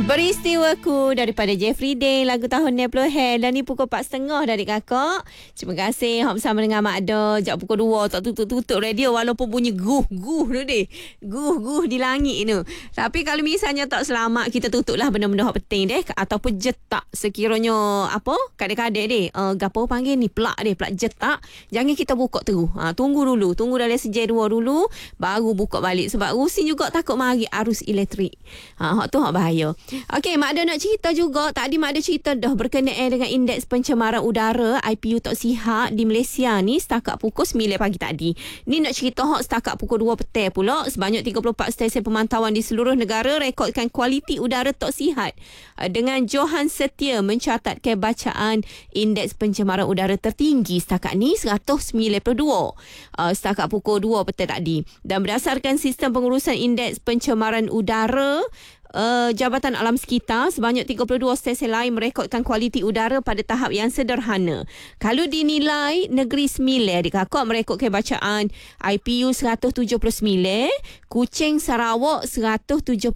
Beristiwaku daripada Jeffrey Day, lagu tahun 90 dan ni pukul 4.30 dari kakak. Terima kasih hok bersama dengan Mak Do. Jak pukul 2 tak tutup radio walaupun bunyi guh tu deh. Guh di langit tu. Tapi kalau misalnya tak selamat, kita tutuplah benda-benda hok penting deh, ataupun jetak sekiranya apa kadek-kadek deh gapo panggil ni plak jetak, jangan kita buka terus. Tunggu dalam sejam 2 dulu baru buka balik, sebab rusin juga takut mari arus elektrik. Hok tu hok bahaya. Okey, Mak Ada nak cerita juga. Tadi Mak Ada cerita dah berkenaan dengan indeks pencemaran udara IPU tak sihat di Malaysia ni setakat pukul 9 pagi tadi. Ni nak cerita hak setakat pukul 2 petang pula. Sebanyak 34 stesen pemantauan di seluruh negara rekodkan kualiti udara tak sihat. Dengan Johan Setia mencatatkan bacaan indeks pencemaran udara tertinggi setakat ni 192 setakat pukul 2 petang tadi. Dan berdasarkan sistem pengurusan indeks pencemaran udara Jabatan Alam Sekitar, sebanyak 32 stesen lain merekodkan kualiti udara pada tahap yang sederhana. Kalau dinilai, Negeri Sembilan di kakak merekodkan bacaan IPU 179, Kuching Sarawak 178,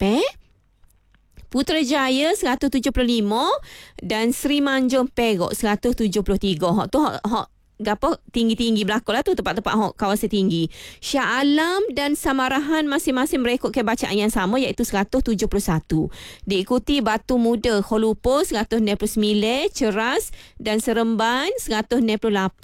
Putrajaya 175 dan Seri Manjung Perak 173. Hak tu hak gapo tinggi-tinggi belakang lah tu, tempat-tempat kawasan tinggi. Shah Alam dan Samarahan masing-masing merekodkan bacaan yang sama, iaitu 171. Diikuti Batu Muda Kuala Lumpur 199, Ceras dan Seremban 198,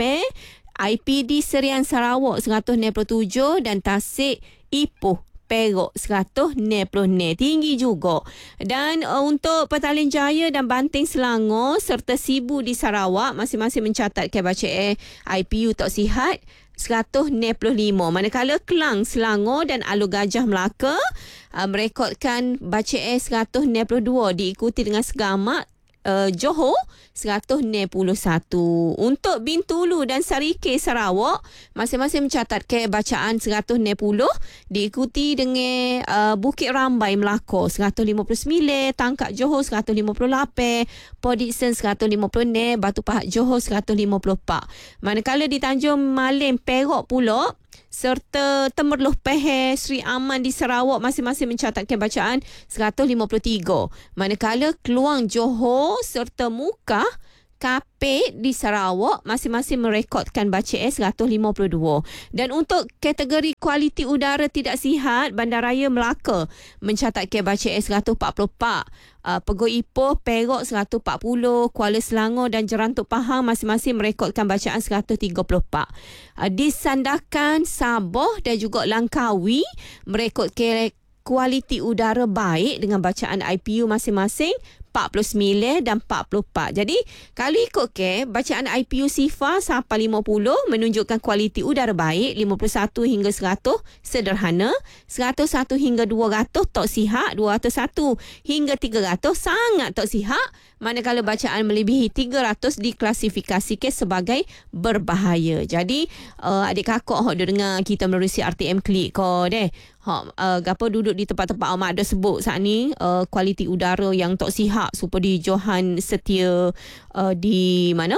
IPD Serian Sarawak 197 dan Tasik Ipoh Perak 190, tinggi juga. Dan untuk Petaling Jaya dan Banting Selangor serta Sibu di Sarawak masing-masing mencatatkan bacaan IPU tak sihat 195. Manakala Kelang, Selangor dan Alor Gajah Melaka merekodkan bacaan 192, diikuti dengan Segamat Johor 191. Untuk Bintulu dan Sarike Sarawak masing-masing mencatatkan bacaan 190, diikuti dengan Bukit Rambai Melaka 159, Tangkak Johor 158, Port Dickson 156, Batu Pahat Johor 154. Manakala di Tanjung Malim Perak pula serta Temerloh Peher, Sri Aman di Sarawak masing-masing mencatatkan bacaan 153. Manakala Keluang Johor serta Mukah Kapit di Sarawak masing-masing merekodkan bacaan 152. Dan untuk kategori kualiti udara tidak sihat, Bandaraya Melaka mencatatkan bacaan 144. Pegoi Ipoh Perak 140, Kuala Selangor dan Jerantuk Pahang masing-masing merekodkan bacaan 134. Di Sandakan, Sabah dan juga Langkawi merekodkan kualiti udara baik dengan bacaan IPU masing-masing 49 dan 44. Jadi, kalau ikut bacaan IPU SIFA sampai 50 menunjukkan kualiti udara baik, 51 hingga 100 sederhana, 101 hingga 200 tak sihat, 201 hingga 300 sangat tak sihat, manakala bacaan melebihi 300 diklasifikasikan sebagai berbahaya. Jadi, adik kakak hok dengar kita menerusi RTM Klik ko deh. Gapo duduk di tempat-tempat Mak Ada sebut saat ni kualiti udara yang tak sihat seperti Johan Setia di mana?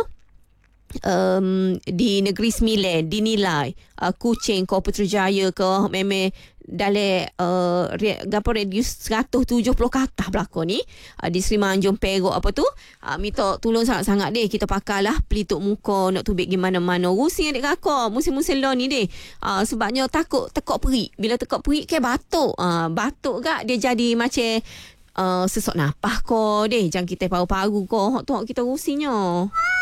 Di Negeri Sembilan dinilai Kuching ke Putrajaya ke memang dalam gapo radius 170 ke atas belakang ni, di Seri Manjung Perak apa tu, minta tolong sangat-sangat deh kita pakailah pelitup muka nak tubik gimana-mana. Rusing adik kakak musim-musim lah ni deh, sebabnya takut tekak perik. Bila tekak perik batuk, batuk gak dia jadi macam sesak nafas ko deh, jangan kita paru-paru ko, hok tu kita rusingnya.